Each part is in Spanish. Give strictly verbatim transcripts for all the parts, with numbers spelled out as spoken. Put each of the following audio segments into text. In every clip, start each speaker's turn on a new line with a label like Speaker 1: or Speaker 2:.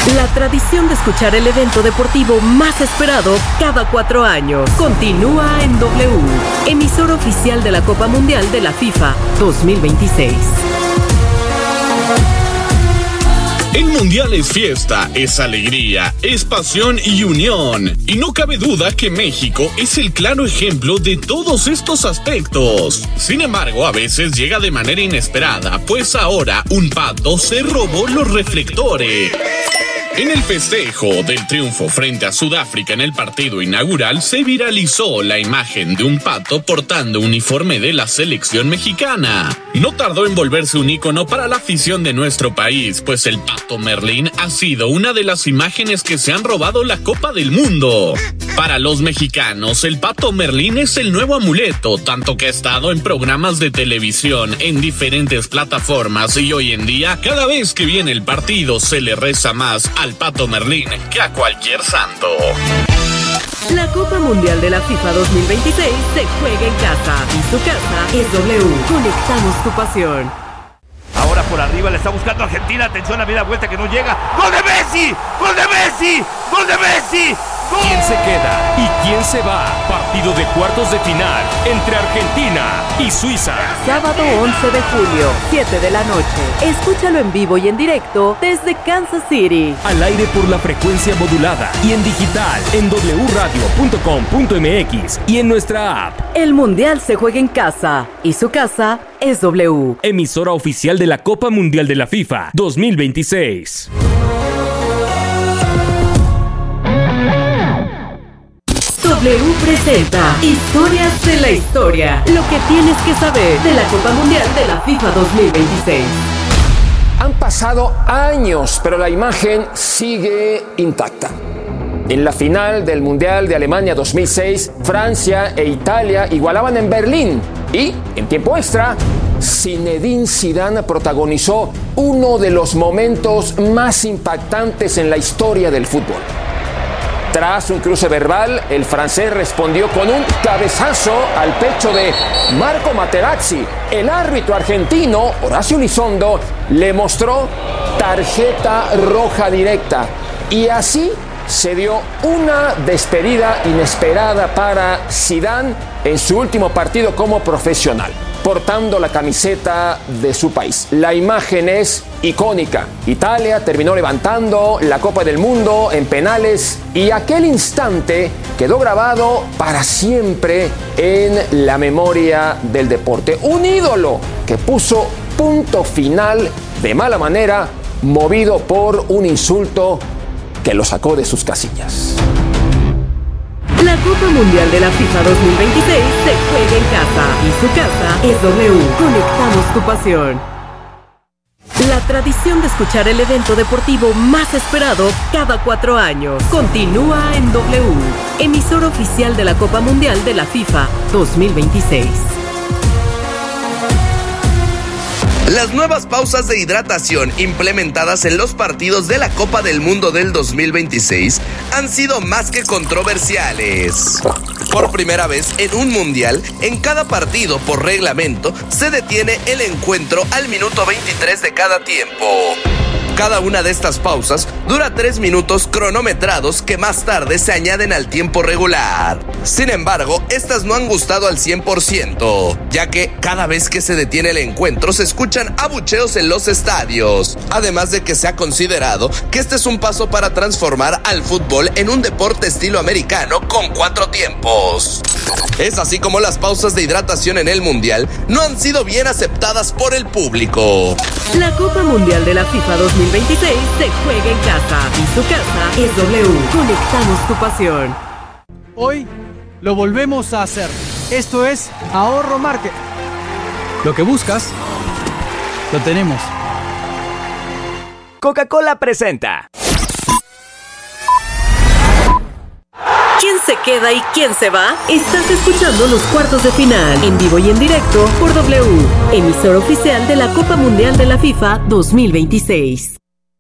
Speaker 1: La tradición de escuchar el evento deportivo más esperado cada cuatro años continúa en W, emisora oficial de la Copa Mundial de la FIFA dos mil veintiséis.
Speaker 2: El Mundial es fiesta, es alegría, es pasión y unión. Y no cabe duda que México es el claro ejemplo de todos estos aspectos. Sin embargo, a veces llega de manera inesperada, pues ahora un pato se robó los reflectores. En el festejo del triunfo frente a Sudáfrica en el partido inaugural se viralizó la imagen de un pato portando uniforme de la selección mexicana. No tardó en volverse un ícono para la afición de nuestro país, pues el pato Merlín ha sido una de las imágenes que se han robado la Copa del Mundo. Para los mexicanos, el pato Merlín es el nuevo amuleto, tanto que ha estado en programas de televisión en diferentes plataformas y hoy en día, cada vez que viene el partido, se le reza más al pato Merlín que a cualquier santo.
Speaker 1: La Copa Mundial de la FIFA dos mil veintiséis se juega en casa y su casa es W. Conectamos tu pasión.
Speaker 3: Ahora por arriba le está buscando Argentina. Atención, a media vuelta que no llega. ¡Gol de Messi! ¡Gol de Messi! ¡Gol de Messi! ¡Gol!
Speaker 4: ¿Quién se queda y quién se va? Partido de cuartos de final entre Argentina y Suiza.
Speaker 1: Sábado once de julio, siete de la noche. Escúchalo en vivo y en directo desde Kansas City.
Speaker 4: Al aire por la frecuencia modulada y en digital en doble u radio punto com punto m x y en nuestra app.
Speaker 1: El Mundial se juega en casa y su casa es W.
Speaker 4: Emisora oficial de la Copa Mundial de la FIFA dos mil veintiséis.
Speaker 1: W presenta Historias de la Historia. Lo que tienes que saber de la Copa Mundial de la FIFA dos mil veintiséis.
Speaker 5: Han pasado años, pero la imagen sigue intacta. En la final del Mundial de Alemania dos mil seis, Francia e Italia igualaban en Berlín y, en tiempo extra, Zinedine Zidane protagonizó uno de los momentos más impactantes en la historia del fútbol. Tras un cruce verbal, el francés respondió con un cabezazo al pecho de Marco Materazzi. El árbitro argentino, Horacio Elizondo, le mostró tarjeta roja directa. Y así se dio una despedida inesperada para Zidane en su último partido como profesional, portando la camiseta de su país. La imagen es icónica. Italia terminó levantando la Copa del Mundo en penales y aquel instante quedó grabado para siempre en la memoria del deporte. Un ídolo que puso punto final de mala manera, movido por un insulto que lo sacó de sus casillas.
Speaker 1: La Copa Mundial de la FIFA dos mil veintiséis se juega en casa y su casa es W. Conectamos tu pasión. La tradición de escuchar el evento deportivo más esperado cada cuatro años continúa en W, emisora oficial de la Copa Mundial de la FIFA dos mil veintiséis.
Speaker 6: Las nuevas pausas de hidratación implementadas en los partidos de la Copa del Mundo del dos mil veintiséis han sido más que controversiales. Por primera vez en un mundial, en cada partido por reglamento se detiene el encuentro al minuto veintitrés de cada tiempo. Cada una de estas pausas dura tres minutos cronometrados que más tarde se añaden al tiempo regular. Sin embargo, estas no han gustado al cien por ciento, ya que cada vez que se detiene el encuentro se escuchan abucheos en los estadios. Además de que se ha considerado que este es un paso para transformar al fútbol en un deporte estilo americano con cuatro tiempos. Es así como las pausas de hidratación en el Mundial no han sido bien aceptadas por el público.
Speaker 1: La Copa Mundial de la FIFA dos mil veintiséis se juega en casa y su casa es W. Conectamos tu pasión.
Speaker 7: Hoy lo volvemos a hacer. Esto es Ahorro Market. Lo que buscas, lo tenemos.
Speaker 4: Coca-Cola presenta.
Speaker 1: ¿Quién se queda y quién se va? Estás escuchando los cuartos de final en vivo y en directo por W, emisora oficial de la Copa Mundial de la FIFA dos mil veintiséis.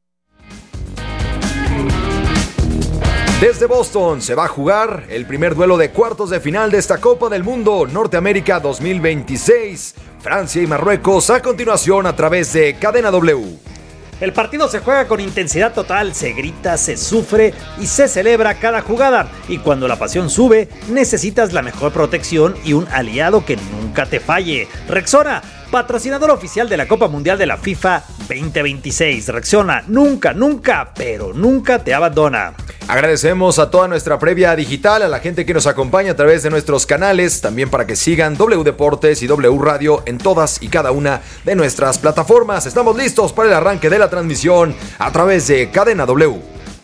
Speaker 8: Desde Boston se va a jugar el primer duelo de cuartos de final de esta Copa del Mundo Norteamérica dos mil veintiséis. Francia y Marruecos a continuación a través de Cadena W.
Speaker 9: El partido se juega con intensidad total, se grita, se sufre y se celebra cada jugada. Y cuando la pasión sube, necesitas la mejor protección y un aliado que nunca te falle. Rexona, patrocinador oficial de la Copa Mundial de la FIFA veinte veintiséis. Rexona, nunca, nunca, pero nunca te abandona.
Speaker 8: Agradecemos a toda nuestra previa digital, a la gente que nos acompaña a través de nuestros canales, también para que sigan W Deportes y W Radio en todas y cada una de nuestras plataformas. Estamos listos para el arranque de la transmisión a través de Cadena W.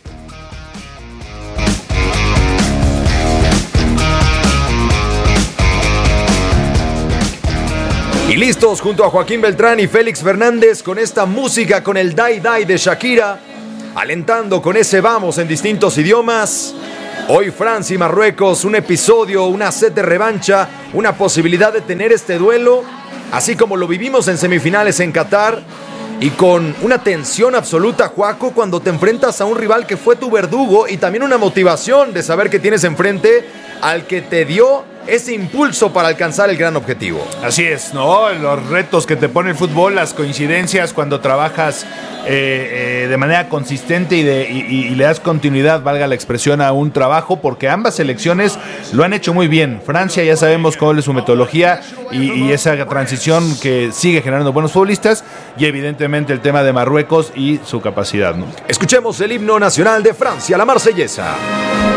Speaker 8: Y listos junto a Joaquín Beltrán y Félix Fernández con esta música, con el Dai Dai de Shakira, alentando con ese vamos en distintos idiomas. Hoy Francia y Marruecos, un episodio, una sed de revancha, una posibilidad de tener este duelo, así como lo vivimos en semifinales en Qatar, y con una tensión absoluta, Joaco, cuando te enfrentas a un rival que fue tu verdugo, y también una motivación de saber que tienes enfrente al que te dio ese impulso para alcanzar el gran objetivo.
Speaker 10: Así es, ¿no? Los retos que te pone el fútbol, las coincidencias cuando trabajas eh, eh, de manera consistente y, de, y, y le das continuidad, valga la expresión, a un trabajo, porque ambas selecciones lo han hecho muy bien. Francia ya sabemos cuál es su metodología y, y esa transición que sigue generando buenos futbolistas, y evidentemente el tema de Marruecos y su capacidad, ¿no?
Speaker 8: Escuchemos el himno nacional de Francia, la Marsellesa.